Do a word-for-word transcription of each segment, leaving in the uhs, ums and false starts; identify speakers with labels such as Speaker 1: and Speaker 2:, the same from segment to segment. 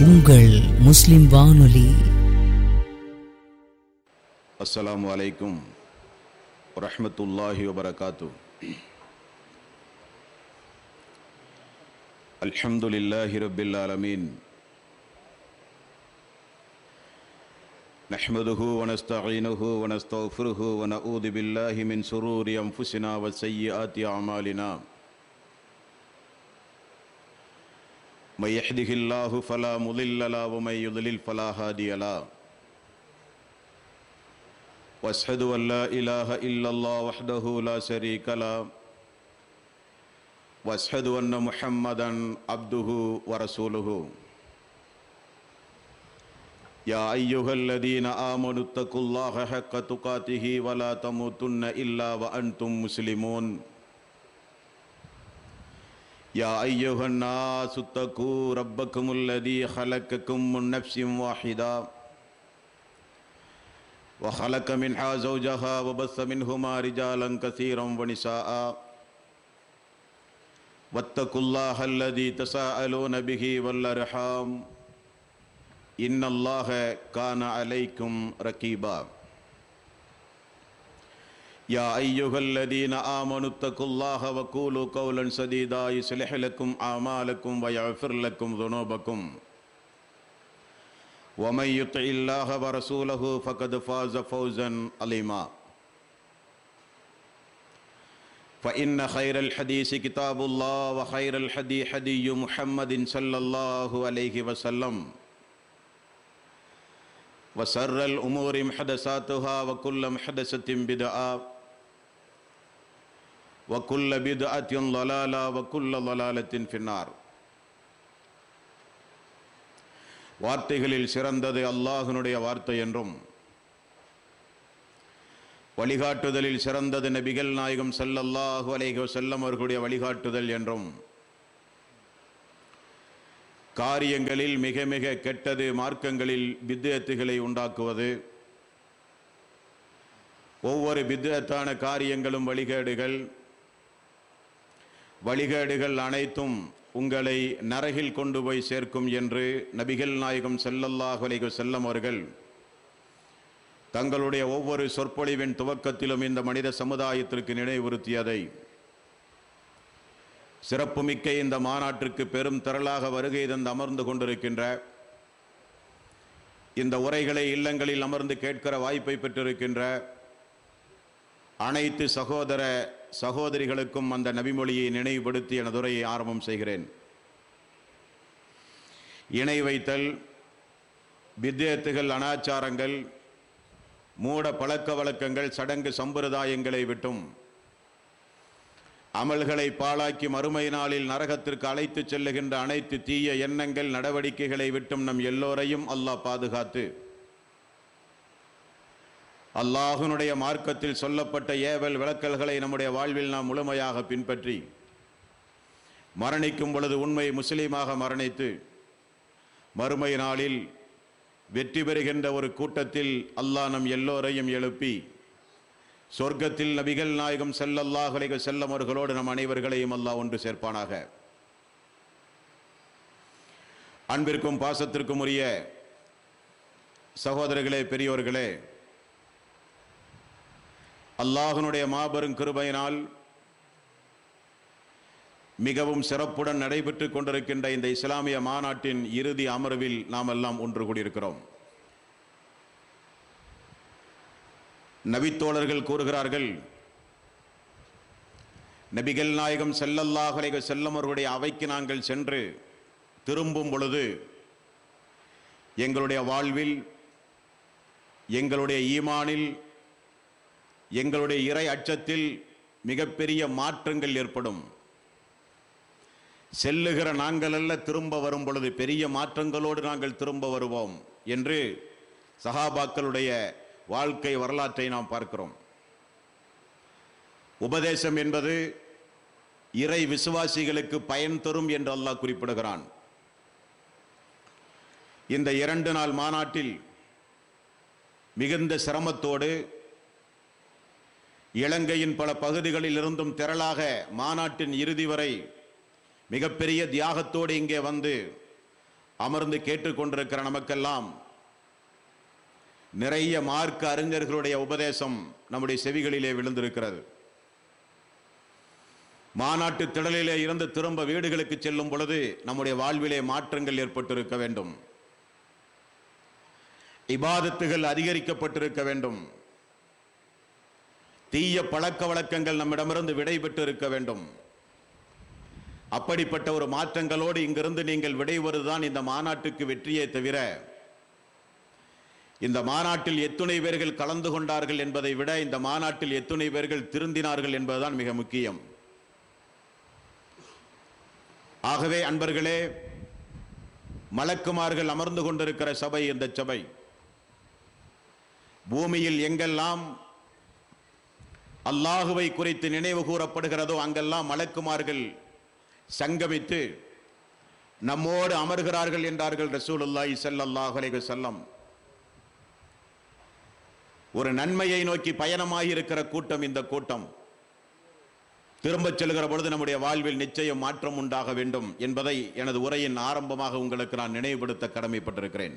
Speaker 1: உங்கள் முஸ்லிம் வானொலி.
Speaker 2: அஸ்ஸலாமு அலைக்கும் வரஹ்மத்துல்லாஹி வபரகாத்து. அல்ஹம்துலில்லாஹி ரப்பில் ஆலமீன். நஹ்மதுஹு வ நஸ்தஈனுஹு வ நஸ்தக்ஃபிருஹு வ நஊது பில்லாஹி மின் ஷுரூரி அன்ஃபுஸினா வ ஸய்யிஆத்தி அமாலினா. மை யஹ்திஹில்லாஹு ஃபலா முதில்ல லஹு வ மை யுத்லில் ஃபலா ஹாதிய லஹு. வஅஷ்ஹது அன் லா இலாஹா இல்லல்லாஹ் வஹ்தஹு லா ஷரீக லஹு வஅஷ்ஹது அன்ன முஹம்மதன் அப்துஹு வ ரசூலுஹு. யா அய்யுஹல்லதீன ஆமனு தக்குல்லாஹ ஹக்க துகாத்திஹி வ லா தமூதுன்ன இல்லா வ அன்தும் முஸ்லிமூன். யா அய்யுஹன் நாஸு தக்கூ ரப்பக்குமுல்லதீ ஹலக்கக்கும் மின் நஃப்ஸின் வாஹிதா வ ஹலக மின்ஹா ஸௌஜஹா வ பஸ்ஸ மின்ஹுமா ரிஜாலன் கஸீரன் வ நிஸாஅ வத்தகுல்லாஹல்லதீ தஸாஅலூன பிஹி வல் அர்ஹாம் இன்னல்லாஹ கான அலைக்கும் ரகீபா. யா அய்யுஹல்லதீன ஆமனு தக்குல்லாஹ வ கூலு கௌலன் ஸதீதா யுஸ்லிஹ் லக்கும் அமாலக்கும் வ யஃபிர் லக்கும் ذுனூபக்கும் வ மை யுத்திஇல்லாஹ வ ரசூலஹு ஃபகத் ஃபாஸ ஃபௌஸன் அலீமா. فإن خير الحديث كتاب الله وخير الهدي هدي محمد صلى الله عليه وسلم وشر الأمور محدثاتها وكل محدثة بدعة وكل بدعة ضلالة وكل ضلالة في النار. வார்த்தைகளில் சிறந்தது அல்லாஹ்வுடைய வார்த்தை என்றும், வழிகாட்டுதலில் சிறந்தது நபிகள் நாயகம் ஸல்லல்லாஹு அலைஹி வஸல்லம் அவர்களுடைய வழிகாட்டுதல் என்றும், காரியங்களில் மிக மிக கெட்டது மார்க்கங்களில் பித்அத்துகளை உண்டாக்குவது, ஒவ்வொரு பித்அத்தான காரியங்களும் வழிகேடுகள், வழிகேடுகள் அனைத்தும் உங்களை நரகில் கொண்டு போய் சேர்க்கும் என்று நபிகள் நாயகம் ஸல்லல்லாஹு அலைஹி வஸல்லம் அவர்கள் தங்களுடைய ஒவ்வொரு சொற்பொழிவின் துவக்கத்திலும் இந்த மனித சமுதாயத்திற்கு நினைவுறுத்தியதை சிறப்புமிக்க இந்த மாநாட்டிற்கு பெரும் திரளாக வருகை தந்து அமர்ந்து கொண்டிருக்கின்ற, இந்த உரைகளை இல்லங்களில் அமர்ந்து கேட்கிற வாய்ப்பை பெற்றிருக்கின்ற அனைத்து சகோதர சகோதரிகளுக்கும் அந்த நபிமொழியை நினைவுபடுத்தி எனது உரையை ஆரம்பம் செய்கிறேன். இணை வைத்தல், பித்அத்துகள், அனாச்சாரங்கள், மூட பழக்க வழக்கங்கள், சடங்கு சம்பிரதாயங்களை விட்டும் அமல்களை பாழாக்கி மறுமை நாளில் நரகத்திற்கு அழைத்து செல்லுகின்ற அனைத்து தீய எண்ணங்கள், நடவடிக்கைகளை விட்டும் நம் எல்லோரையும் அல்லாஹ் பாதுகாத்து, அல்லாஹ்வுடைய மார்க்கத்தில் சொல்லப்பட்ட ஏவல் விளக்கல்களை நம்முடைய வாழ்வில் நாம் முழுமையாக பின்பற்றி மரணிக்கும் பொழுது உண்மை முஸ்லீமாக மரணித்து மறுமை நாளில் வெற்றி பெறுகின்ற ஒரு கூட்டத்தில் அல்லாஹ் நம் எல்லோரையும் எழுப்பி சொர்க்கத்தில் நபிகள் நாயகம் ஸல்லல்லாஹு அலைஹி வஸல்லம் அவர்களோடு நம் அனைவர்களையும் அல்லாஹ் ஒன்று சேர்ப்பானாக. அன்பிற்கும் பாசத்திற்கும் உரிய சகோதரர்களே, பெரியோர்களே, அல்லாஹ்வுடைய மாபெரும் கிருபையினால் மிகவும் சிறப்புடன் நடைபெற்று கொண்டிருக்கின்ற இந்த இஸ்லாமிய மாநாட்டின் இறுதி அமர்வில் நாம் எல்லாம் ஒன்று கூடியிருக்கிறோம். நபித்தோழர்கள் கூறுகிறார்கள், நபிகள் நாயகம் ஸல்லல்லாஹு அலைஹி வஸல்லம் அவர்களுடைய அவைக்கு நாங்கள் சென்று திரும்பும் பொழுது எங்களுடைய வாழ்வில், எங்களுடைய ஈமானில், எங்களுடைய இறை அச்சத்தில் மிகப்பெரிய மாற்றங்கள் ஏற்படும். செல்லுகிற நாங்கள் அல்ல, திரும்ப வரும் பொழுது பெரிய மாற்றங்களோடு நாங்கள் திரும்ப வருவோம் என்று சஹாபாக்களுடைய வாழ்க்கை வரலாற்றை நாம் பார்க்கிறோம். உபதேசம் என்பது இறை விசுவாசிகளுக்கு பயன் தரும் என்று அல்லாஹ் குறிப்பிடுகிறான். இந்த இரண்டு நாள் மாநாட்டில் மிகுந்த சிரமத்தோடு இலங்கையின் பல பகுதிகளில் இருந்தும் திரளாக மாநாட்டின் இறுதி வரை மிகப்பெரிய தியாகத்தோடு இங்கே வந்து அமர்ந்து கேட்டுக்கொண்டிருக்கிற நமக்கெல்லாம் நிறைய மார்க்க அறிஞர்களுடைய உபதேசம் நம்முடைய செவிகளிலே விழுந்திருக்கிறது. மாநாட்டு திடலிலே இருந்து திரும்ப வீடுகளுக்கு செல்லும் பொழுது நம்முடைய வாழ்விலே மாற்றங்கள் ஏற்பட்டிருக்க வேண்டும். இபாதத்துகள் அதிகரிக்கப்பட்டிருக்க வேண்டும். தீய பழக்க வழக்கங்கள் நம்மிடமிருந்து விடைபெற்று இருக்க வேண்டும். அப்படிப்பட்ட ஒரு மாற்றங்களோடு இங்கிருந்து நீங்கள் விடைவருதான் இந்த மாநாட்டுக்கு வெற்றியே தவிர, இந்த மாநாட்டில் எத்துணை பேர்கள் கலந்து கொண்டார்கள் என்பதை விட இந்த மாநாட்டில் எத்துணை பேர்கள் திருந்தினார்கள் என்பதுதான் மிக முக்கியம். ஆகவே அன்பர்களே, மலக்குமார்கள் அமர்ந்து கொண்டிருக்கிற சபை இந்த சபை. பூமியில் எங்கெல்லாம் அல்லாஹுவை குறித்து நினைவு கூறப்படுகிறதோ அங்கெல்லாம் மலக்குமார்கள் சங்கமித்து நம்மோடு அமர்கிறார்கள் என்றார்கள் ரசூலுல்லாஹி ஸல்லல்லாஹு அலைஹி வஸல்லம். ஒரு நன்மையை நோக்கி பயணமாகி இருக்கிற கூட்டம் இந்த கூட்டம். திரும்ப செல்கிற பொழுது நம்முடைய வாழ்வில் நிச்சயம் மாற்றம் உண்டாக வேண்டும் என்பதை எனது உரையின் ஆரம்பமாக உங்களுக்கு நான் நினைவுபடுத்த கடமைப்பட்டிருக்கிறேன்.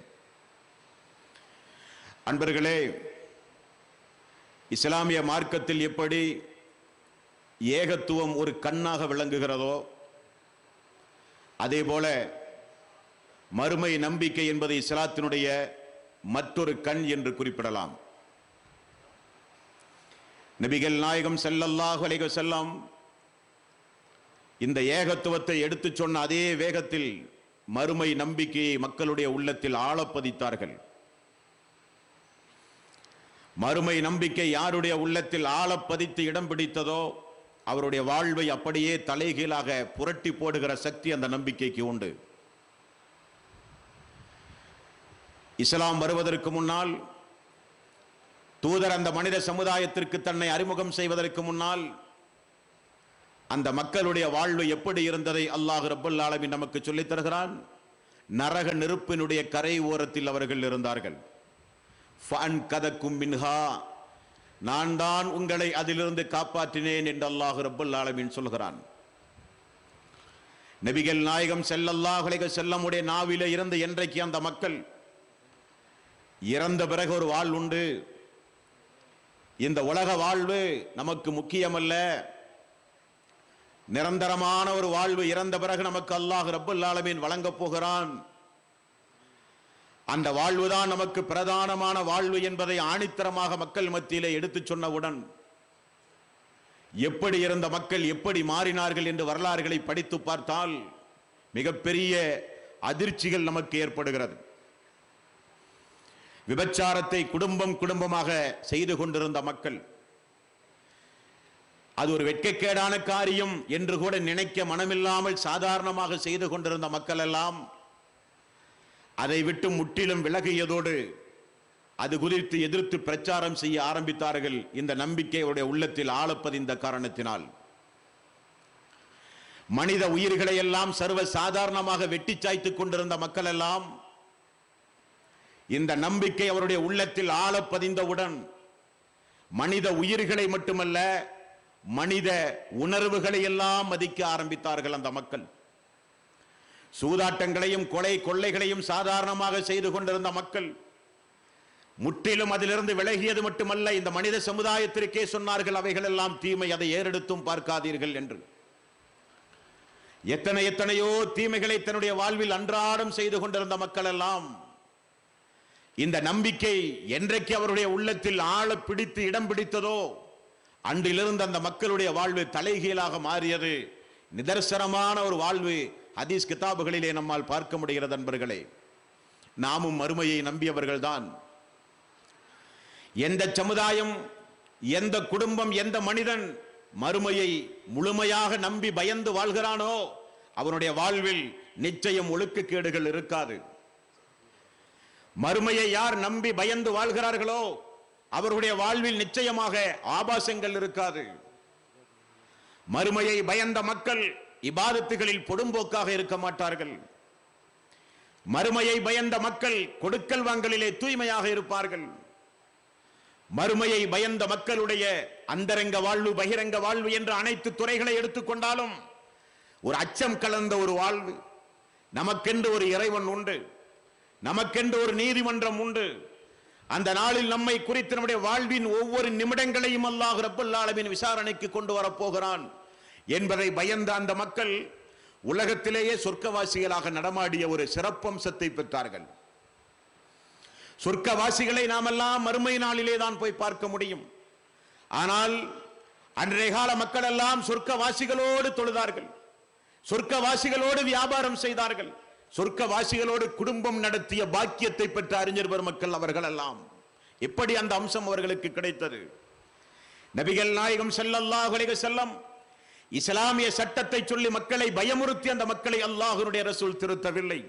Speaker 2: அன்பர்களே, இஸ்லாமிய மார்க்கத்தில் எப்படி ஏகத்துவம் ஒரு கண்ணாக விளங்குகிறதோ அதே போல மறுமை நம்பிக்கை என்பது இஸ்லாத்தினுடைய மற்றொரு கண் என்று குறிப்பிடலாம். நபிகள் நாயகம் ஸல்லல்லாஹு அலைஹி வஸல்லம் இந்த ஏகத்துவத்தை எடுத்துச் சொன்ன அதே வேகத்தில் மறுமை நம்பிக்கையை மக்களுடைய உள்ளத்தில் ஆழப்பதித்தார்கள். மறுமை நம்பிக்கை யாருடைய உள்ளத்தில் ஆழப்பதித்து இடம் பிடித்ததோ அவருடைய வாழ்வை அப்படியே தலைகீழாக புரட்டி போடுகிற சக்தி அந்த நம்பிக்கைக்கு உண்டு. இஸ்லாம் வருவதற்கு முன்னால், தூதர் அந்த மனித சமுதாயத்திற்கு தன்னை அறிமுகம் செய்வதற்கு முன்னால் அந்த மக்களுடைய வாழ்வு எப்படி இருந்ததை அல்லாஹ் ரப்பல் ஆலமீன் நமக்கு சொல்லித் தருகிறான். நரக நெருப்பினுடைய கரை ஓரத்தில் அவர்கள் இருந்தார்கள். ஃபன் கதக்கும் மின்ஹா, நான் தான் உங்களை அதிலிருந்து காப்பாற்றினேன் என்று அல்லாஹ் ரப்பல் ஆலமீன் சொல்கிறான். நபிகள் நாயகம் ஸல்லல்லாஹு அலைஹி வஸல்லம் உடைய நாவிலே இருந்து என்றைக்கு அந்த மக்கள் இறந்த பிறகு ஒரு வாழ்வு உண்டு, இந்த உலக வாழ்வு நமக்கு முக்கியமல்ல, நிரந்தரமான ஒரு வாழ்வு இறந்த பிறகு நமக்கு அல்லாஹ் ரப்பல் ஆலமீன் வழங்கப் போகிறான், அந்த வாழ்வுதான் நமக்கு பிரதானமான வாழ்வு என்பதை ஆணித்தரமாக மக்கள் மத்தியிலே எடுத்துச் சொன்னவுடன் எப்படி இருந்த மக்கள் எப்படி மாறினார்கள் என்று வரலாறுகளை படித்து பார்த்தால் மிகப்பெரிய அதிர்ச்சிகள் நமக்கு ஏற்படுகிறது. விபச்சாரத்தை குடும்பம் குடும்பமாக செய்து கொண்டிருந்த மக்கள், அது ஒரு வெட்கக்கேடான காரியம் என்று கூட நினைக்க மனமில்லாமல் சாதாரணமாக செய்து கொண்டிருந்த மக்கள் எல்லாம் அதை விட்டு முற்றிலும் விலகியதோடு அது குறித்து எதிர்த்து பிரச்சாரம் செய்ய ஆரம்பித்தார்கள். இந்த நம்பிக்கையுடைய உள்ளத்தில் ஆழப்பதிந்த காரணத்தினால் மனித உயிர்களை எல்லாம் சர்வ சாதாரணமாக வெட்டி சாய்த்துக் கொண்டிருந்த மக்கள் எல்லாம் இந்த நம்பிக்கை அவருடைய உள்ளத்தில் ஆழப்பதிந்தவுடன் மனித உயிர்களை மட்டுமல்ல மனித உணர்வுகளை எல்லாம் மதிக்க ஆரம்பித்தார்கள். அந்த மக்கள் சூதாட்டங்களையும் கொலை கொள்ளைகளையும் சாதாரணமாக செய்து கொண்டிருந்த மக்கள் முற்றிலும் அதிலிருந்து விலகியது மட்டுமல்ல, இந்த மனித சமுதாயத்திற்கே சொன்னார்கள் அவைகள் எல்லாம் தீமை, அதை ஏறெடுத்தும் பார்க்காதீர்கள் என்று. எத்தனை எத்தனையோ தீமைகளை தன்னுடைய வாழ்வில் அன்றாடம் செய்து கொண்டிருந்த மக்கள் எல்லாம் இந்த நம்பிக்கை என்றைக்கு அவருடைய உள்ளத்தில் ஆழ பிடித்து இடம் பிடித்ததோ அன்றிலிருந்து அந்த மக்களுடைய வாழ்வு தலைகீழாக மாறியது. நிதர்சனமான ஒரு வாழ்வு ஹதீஸ் கிதாபுகளிலே நம்மால் பார்க்க முடிகிறது. நண்பர்களே, நாமும் மறுமையை நம்பியவர்கள் தான். எந்த சமுதாயம், எந்த குடும்பம், எந்த மனிதன் மறுமையை முழுமையாக நம்பி பயந்து வாழ்கிறானோ அவனுடைய வாழ்வில் நிச்சயம் ஒழுக்கக்கேடுகள் இருக்காது. மறுமையை யார் நம்பி பயந்து வாழ்கிறார்களோ அவருடைய வாழ்வில் நிச்சயமாக ஆபாசங்கள் இருக்காது. மறுமையை பயந்த மக்கள் இபாதத்துகளில் பொடும்போக்காக இருக்க மாட்டார்கள். மறுமையை பயந்த மக்கள் கொடுக்கல் வாங்கலிலே தூய்மையாக இருப்பார்கள். மறுமையை பயந்த மக்களுடைய அந்தரங்க வாழ்வு, பகிரங்க வாழ்வு என்ற அனைத்து துறைகளை எடுத்துக்கொண்டாலும் ஒரு அச்சம் கலந்த ஒரு வாழ்வு, நமக்கென்று ஒரு இறைவன் உண்டு, நமக்கென்று ஒரு நீதிமன்றம் உண்டு. அந்த நாளில் நம்மை குறித்து நம்முடைய வாழ்வின் ஒவ்வொரு நிமிடங்களையும் அல்லாஹ் ரப்பல் ஆலமீன் விசாரணைக்கு கொண்டு வரப்போகிறான் என்பதை பயந்த அந்த மக்கள் உலகத்திலேயே சொர்க்கவாசிகளாக நடமாடிய ஒரு சிறப்பம்சத்தை பெற்றார்கள். சொர்க்கவாசிகளை நாமெல்லாம் மறுமை நாளிலே தான் போய் பார்க்க முடியும். ஆனால் அன்றைய கால மக்கள் எல்லாம் சொர்க்கவாசிகளோடு தொழுதார்கள், சொர்க்கவாசிகளோடு வியாபாரம் செய்தார்கள், சொர்க்கவாசிகளோடு குடும்பம் நடத்திய பாக்கியத்தை பெற்ற அறிஞர் பெருமக்கள் அவர்கள் எல்லாம். எப்படி அந்த அம்சம் அவர்களுக்கு கிடைத்தது? நபிகள் நாயகம் ஸல்லல்லாஹு அலைஹி வஸல்லம் இஸ்லாமிய சட்டத்தை சொல்லி மக்களை பயமுறுத்தி அந்த மக்களை அல்லாஹ்வுடைய ரசூல் திருத்தவில்லை.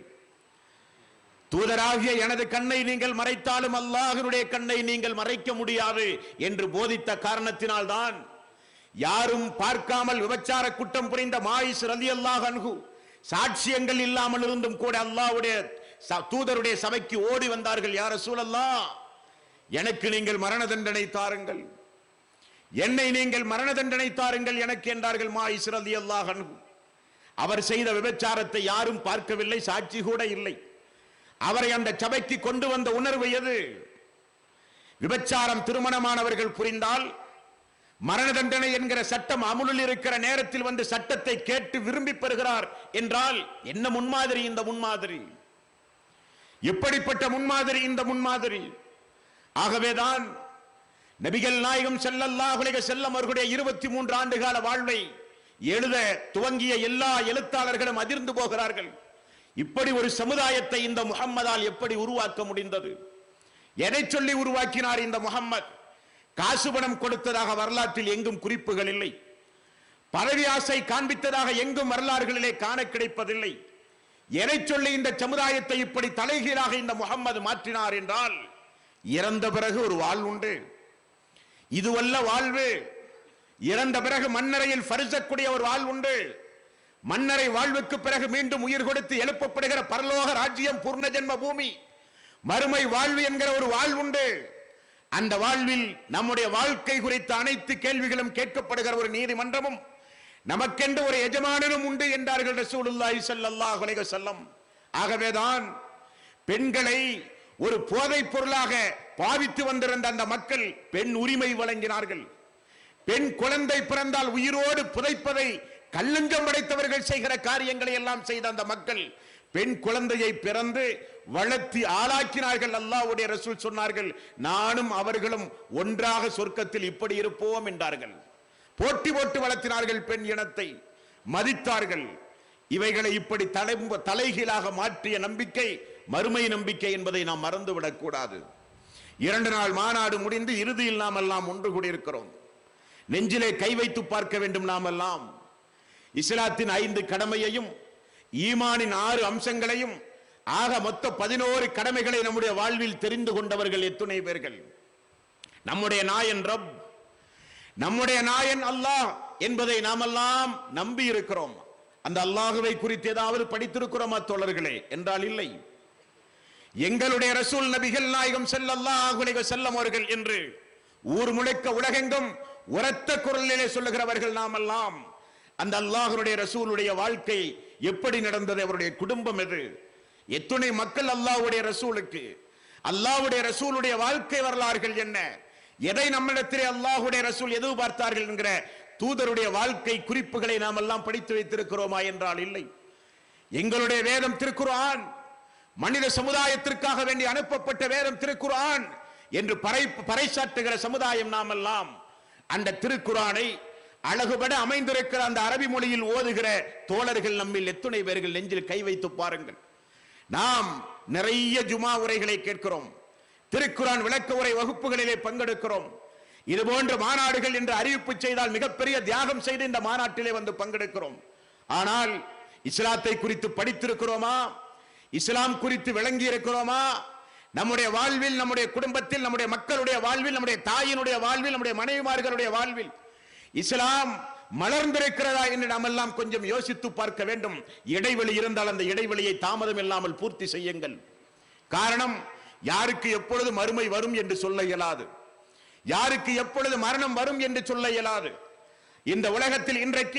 Speaker 2: தூதராகிய எனது கண்ணை நீங்கள் மறைத்தாலும் அல்லாஹ்வுடைய கண்ணை நீங்கள் மறைக்க முடியாது என்று போதித்த காரணத்தினால் தான் யாரும் பார்க்காமல் விபச்சார குற்றம் புரிந்த மாயிஸ் ரலியல்லாஹு அன்ஹு சாட்சியங்கள் இல்லாமல் இருந்தும் கூட அல்லாஹ்வுடைய தூதருடைய சபைக்கு ஓடி வந்தார்கள். யா ரசூலல்லாஹ், எனக்கு நீங்கள் மரண தண்டனை தாருங்கள், என்னை நீங்கள் மரண தண்டனை தாருங்கள் எனக்கு என்றார்கள் மாயிஸ் ரலியல்லாஹு அன்ஹு. அவர் செய்த விபச்சாரத்தை யாரும் பார்க்கவில்லை, சாட்சி கூட இல்லை. அவரை அந்த சபைக்கு கொண்டு வந்த உணர்வு எது? விபச்சாரம் திருமணமானவர்கள் புரிந்தால் மரண தண்டனை என்கிற சட்டம் அமுலில் இருக்கிற நேரத்தில் வந்து சட்டத்தை கேட்டு விரும்பி பெறுகிறார் என்றால் என்ன முன்மாதிரி இந்த முன்மாதிரி? எப்படிப்பட்ட முன்மாதிரி இந்த முன்மாதிரி? ஆகவேதான் நபிகள் நாயகம் ஸல்லல்லாஹு அலைஹி வஸல்லம் அவர்களுடைய இருபத்தி மூன்று ஆண்டு கால வாழ்வை எழுத துவங்கிய எல்லா எழுத்தாளர்களும் அதிர்ந்து போகிறார்கள். இப்படி ஒரு சமுதாயத்தை இந்த முஹம்மதால் எப்படி உருவாக்க முடிந்தது? எதை சொல்லி உருவாக்கினார் இந்த முஹம்மத்? காசு பணம் கொடுத்ததாக வரலாற்றில் எங்கும் குறிப்புகள் இல்லை. பதவி ஆசை காண்பித்ததாக எங்கும் வரலாறுகளிலே காண கிடைப்பதில்லை. எதை சொல்லி இந்த சமுதாயத்தை இப்படி தலைகீழாக இந்த முஹம்மது மாற்றினார் என்றால், இறந்த பிறகு ஒரு வாழ்வுண்டு, இதுவல்ல வாழ்வு. இறந்த பிறகு மண்ணறையில் பரிசக்கூடிய ஒரு வாழ்வுண்டு. மன்னரை வாழ்வுக்கு பிறகு மீண்டும் உயிர் கொடுத்து எழுப்பப்படுகிற பரலோக ராஜ்யம், பூர்ண ஜென்ம பூமி, மறுமை வாழ்வு என்கிற ஒரு வாழ்வுண்டு. அந்த வாழ்வில் நம்முடைய வாழ்க்கை குறித்த அனைத்து கேள்விகளும் கேட்கப்படுகிற ஒரு நீதிமன்றமும் நமக்கென்று ஒரு எஜமானனும் உண்டு என்றார்கள் ரசூலுல்லாஹி ஸல்லல்லாஹு அலைஹி வஸல்லம். ஆகவேதான் பெண்களை ஒரு போதைப் பொருளாக பாவித்து வந்திருந்த அந்த மக்கள் பெண் உரிமை வழங்கினார்கள். பெண் குழந்தை பிறந்தால் உயிரோடு புதைப்பதை கல்லஞ்சம் படைத்தவர்கள் செய்கிற காரியங்களை எல்லாம் செய்த அந்த மக்கள் பெண் குழந்தையை பிறந்து வளர்த்தி ஆளாக்கினார்கள். அல்லாஹ்வுடைய ரசூல் சொன்னார்கள், நானும் அவர்களும் ஒன்றாக சொர்க்கத்தில் இப்படி இருப்போம் என்றார்கள். போட்டி போட்டு வளர்த்தினார்கள், பெண் இனத்தை மதித்தார்கள். இவைகளை இப்படி தலைகீழாக மாற்றிய நம்பிக்கை மறுமை நம்பிக்கை என்பதை நாம் மறந்துவிடக் கூடாது. இரண்டு நாள் மாநாடு முடிந்து இறுதியில் நாம் எல்லாம் ஒன்று கூடியிருக்கிறோம். நெஞ்சிலே கை வைத்து பார்க்க வேண்டும். நாம் எல்லாம் இஸ்லாத்தின் ஐந்து கடமையையும் ஈமானின் ஆறு அம்சங்களையும் ஆக மொத்த பதினோரு கடமைகளை நம்முடைய வாழ்வில் தெரிந்து கொண்டவர்கள் எத்துணை பேர்கள்? நம்முடைய நாயன் ரப், நம்முடைய நாயன் அல்லாஹ் என்பதை நாமெல்லாம் நம்பி இருக்கிறோம். அந்த அல்லாஹுவை குறித்து ஏதாவது படித்திருக்கிறோமா தோழர்களே? என்றால் இல்லை. எங்களுடைய ரசூல் நபிகள் நாயகம் ஸல்லல்லாஹு அலைஹி வஸல்லம் அவர்கள் என்று ஊர் முழுக்க உலகெங்கும் உரத்த குரலிலே சொல்லுகிறவர்கள் நாமெல்லாம். அந்த அல்லாஹ்வுடைய ரசூலுடைய வாழ்க்கை எப்படி நடந்தது? அவருடைய குடும்பம் எது? எத்துணை மக்கள் அல்லாஹ்வுடைய ரசூலுக்கு, அல்லாஹ்வுடைய ரசூலுடைய வாழ்க்கை வரலாறுகள் என்ன? எதை நம்மிடத்திலே அல்லாஹ்வுடைய ரசூல் எதிர்பார்த்தார்கள் என்கிற தூதருடைய வாழ்க்கை குறிப்புகளை நாம் எல்லாம் படித்து வைத்திருக்கிறோமா என்றால் இல்லை. எங்களுடைய வேதம் திருக்குர்ஆன், மனித சமுதாயத்திற்காக வேண்டி அனுப்பப்பட்ட வேதம் திருக்குர்ஆன் என்று பறை பறைசாற்றுகிற சமுதாயம் நாம் எல்லாம். அந்த திருக்குர்ஆனை அழகுபட அமைந்திருக்கிற அந்த அரபி மொழியில் ஓதுகிற தோழர்கள் நம்மில் எத்துணை பேர்கள் நெஞ்சில் கை வைத்து பாருங்கள். நாம் நிறைய ஜுமா உரைகளை கேட்கிறோம், திருக்குர்ஆன் விளக்க உரை வகுப்புகளிலே பங்கெடுக்கிறோம். இது போன்ற மாநாடுகள் என்று அறிவிப்பு செய்தால் மிகப்பெரிய தியாகம் செய்து இந்த மாநாட்டிலே வந்து பங்கெடுக்கிறோம். ஆனால் இஸ்லாத்தை குறித்து படித்திருக்கிறோமா? இஸ்லாம் குறித்து விளங்கி இருக்கிறோமா? நம்முடைய வாழ்வில், நம்முடைய குடும்பத்தில், நம்முடைய மக்களுடைய வாழ்வில், நம்முடைய தாயினுடைய வாழ்வில், நம்முடைய மனைவிமார்களுடைய வாழ்வில் இஸ்லாம் மலர்ந்திருக்கிறதா என்று நாம் எல்லாம் கொஞ்சம் யோசித்து பார்க்க வேண்டும். இடைவெளி இருந்தால் அந்த இடைவெளியை தாமதம் இல்லாமல் பூர்த்தி செய்யுங்கள். காரணம், யாருக்கு எப்பொழுது மறுமை வரும் என்று சொல்ல இயலாது, யாருக்கு எப்பொழுது மரணம் வரும் என்று சொல்ல இயலாது. இந்த உலகத்தில் இன்றைக்கு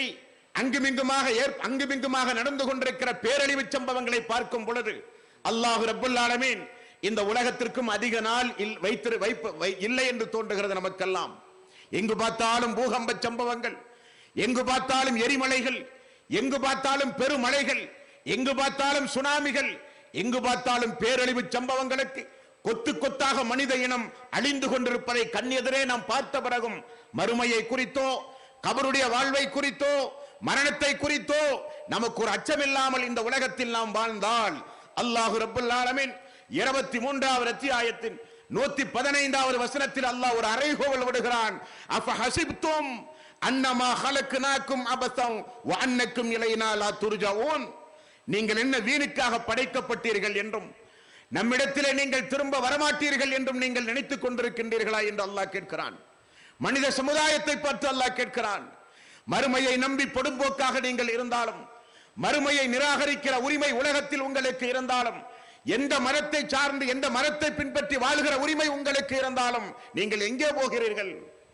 Speaker 2: அங்குமிங்குமாக அங்குமிங்குமாக நடந்து கொண்டிருக்கிற பேரழிவு சம்பவங்களை பார்க்கும் பொழுது அல்லாஹ் ரப்பல் ஆலமீன் இந்த உலகத்திற்கும் அதிக நாள் வைத்து வைப்பு இல்லை என்று தோன்றுகிறது நமக்கெல்லாம். எங்கு பார்த்தாலும் பூகம்ப சம்பவங்கள், எங்கு பார்த்தாலும் எரிமலைகள், எங்கு பார்த்தாலும் பெருமழைகள், எங்கு பார்த்தாலும் சுனாமிகள், எங்கு பார்த்தாலும் பேரழிவு சம்பவங்களுக்கு கொத்து கொத்தாக மனித இனம் அழிந்து கொண்டிருப்பதை கண்ணெதிரே நாம் பார்த்த பிறகும் மறுமையை குறித்தோ கபருடைய வாழ்வை குறித்தோ மரணத்தை குறித்தோ நமக்கு ஒரு அச்சமில்லாமல் இந்த உலகத்தில் நாம் வாழ்ந்தால் அல்லாஹ் ரப்பல் ஆலமீன் இருபத்தி மூன்றாவது அத்தியாயத்தின் நூத்தி பதினைந்தாவது வசனத்தில் அல்லாஹ் ஒரு அறைகோவல் விடுகிறான். அஃபஹஸிப்தும் அன்னமா ஹலக்னாக்கும் அபஸன் வ அன்னக்கும் இலைனா லா துர்ஜஊன். நீங்கள் என்ன வீணுக்காக படைக்கப்பட்டீர்கள் என்றும் நம்மிடத்திலே நீங்கள் திரும்ப வரமாட்டீர்கள் என்றும் நீங்கள் நினைத்துக் கொண்டிருக்கின்றீர்களா என்று அல்லாஹ் கேட்கிறான். மனித சமுதாயத்தை பார்த்து அல்லாஹ் கேட்கிறான். மறுமையை நம்பி பொடும்போக்காக நீங்கள் இருந்தாலும், மறுமையை நிராகரிக்கிற உரிமை உலகத்தில் உங்களுக்கு இருந்தாலும், எந்த மரத்தை சார்ந்து எந்த மரத்தை பின்பற்றி வாழ்கிற உரிமை உங்களுக்கு இருந்தாலும் நீங்கள் எங்கே போகிறீர்கள்?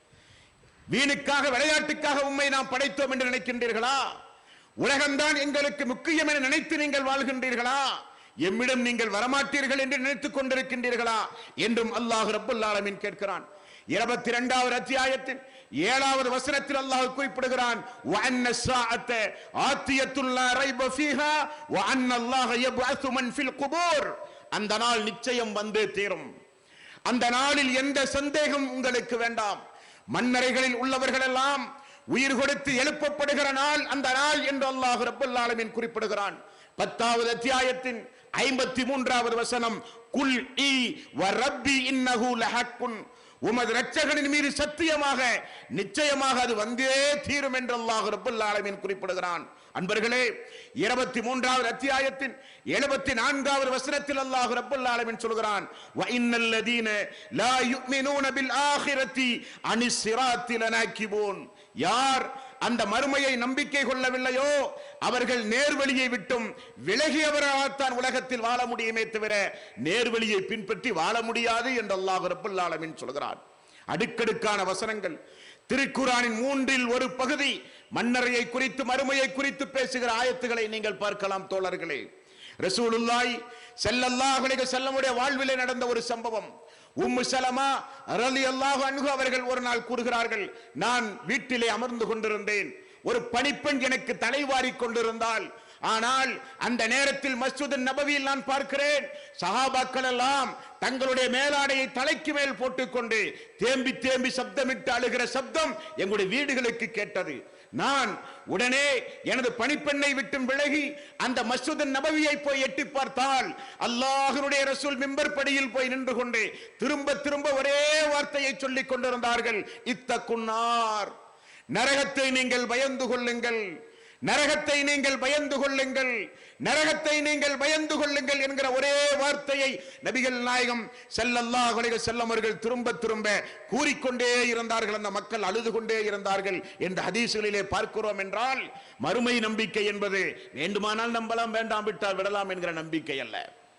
Speaker 2: வீணுக்காக விளையாட்டுக்காக உண்மை நாம் படைத்தோம் என்று நினைக்கின்றீர்களா? உலகம்தான் எங்களுக்கு முக்கியம் என நினைத்து நீங்கள் வாழ்கின்றீர்களா? எம்மிடம் நீங்கள் வரமாட்டீர்கள் என்று நினைத்துக் கொண்டிருக்கின்றீர்களா என்றும் அல்லாஹ் ரப்பல் ஆலமீன் கேட்கிறான். இருபத்தி இரண்டாவது அத்தியாயத்தின் ஏழாவது வசனத்தில் அல்லாஹ் குறிப்பிடுகிறான். வஅன்ன ஸாஅத ஆத்தியத்துல் லா ரைப ஃபீஹா வஅன்ன அல்லாஹ் யப்அஸு மன் ஃபில் குபூர். அந்த நாள் நிச்சயம் வந்தே தீரும். அந்த நாளில் எந்த சந்தேகம் உங்களுக்கு வேண்டாம். மன்னரைகளில் உள்ளவர்கள் எல்லாம் உயிர் கொடுத்து எழுப்பப்படுகிற நாள் அந்த நாள் என்று அல்லாஹ் ரப்பல் ஆலமீன் குறிப்பிடுகிறான். பத்தாவது அத்தியாயத்தின் ஐம்பத்தி மூன்றாவது வசனம், குல் இ வ ரப்பி இன்னஹு லஹக்குன். உமது இரட்சகனின் மீது சத்தியமாக நிச்சயமாக அது வந்தே தீரும் என்று அல்லாஹ் ரப்பல் ஆலமீன் குறிப்பிடுகிறான். அன்பர்களே, இருபத்தி மூன்றாவது அத்தியாயத்தின் எழுபத்தி நான்காவது வசனத்தில் அல்லாஹ் ரப்பல் ஆலமீன் சொல்கிறான். வ இன்னல் லதீன லா யுமினூன பில் ஆகிரத்தி அனிஸ் ஸிராத்தி லனாகிபூன். யார் அந்த மறுமையை நம்பிக்கை கொள்ளவில்லையோ அவர்கள் நேர்வழியை விட்டும் விலகியவராகத்தான் உலகத்தில் வாழ முடியுமே தவிர நேர்வழியை பின்பற்றி வாழ முடியாது என்று அல்லாஹ் ரப்பல் ஆலமீன் சொல்கிறார். அடுக்கடுக்கான வசனங்கள். திருக்குர்ஆனின் மூன்றில் ஒரு பகுதி மன்னரையை குறித்து மறுமையை குறித்து பேசுகிற ஆயத்துக்களை நீங்கள் பார்க்கலாம் தோழர்களே. ரசூலுல்லாஹி ஸல்லல்லாஹு அலைஹி வஸல்லமுடைய வாழ்விலே நடந்த ஒரு சம்பவம். உம்மு சலமா ரலியல்லாஹு அன்ஹு அவர்கள் ஒரு நாள் கூறுகிறார்கள், நான் வீட்டிலே அமர்ந்து கொண்டிருந்தேன், ஒரு பணிப்பெண் எனக்கு தலைவாரி கொண்டிருந்தால், ஆனால் அந்த நேரத்தில் மஸ்ஜித் நபவியில் நான் பார்க்கிறேன் சஹாபாக்கள் எல்லாம் தங்களுடைய மேலாடையை தலைக்கு மேல் போட்டுக்கொண்டு தேம்பி தேம்பி சப்தமிட்டு அழுகிற சப்தம் எங்களுடைய வீடுகளுக்கு கேட்டது. நான் உடனே எனது பணிப்பெண்ணை விட்டு விலகி அந்த மஸ்ஜித் நபவியை போய் எட்டி பார்த்தால் அல்லாஹ்வுடைய ரசூல் மிம்பர் படியில் போய் நின்று கொண்டு திரும்ப திரும்ப ஒரே வார்த்தையை சொல்லிக் கொண்டிருந்தார்கள், இத்தகுன்னார், நரகத்தை நீங்கள் பயந்து கொள்ளுங்கள், நரகத்தை நீங்கள் பயந்து கொள்ளுங்கள், நரகத்தை நீங்கள் பயந்து கொள்ளுங்கள் என்கிற ஒரே வார்த்தையை நபிகள் நாயகம் ஸல்லல்லாஹு அலைஹி வஸல்லம் அவர்கள் திரும்ப திரும்ப கூறிக்கொண்டே இருந்தார்கள். அந்த மக்கள் அழுது கொண்டே இருந்தார்கள் என்று ஹதீஸ்களிலே பார்க்கிறோம். என்றால் மறுமை நம்பிக்கை என்பது வேண்டுமானால் நம்பலாம், வேண்டாம் விட்டால் விடலாம் என்கிற நம்பிக்கை அல்ல.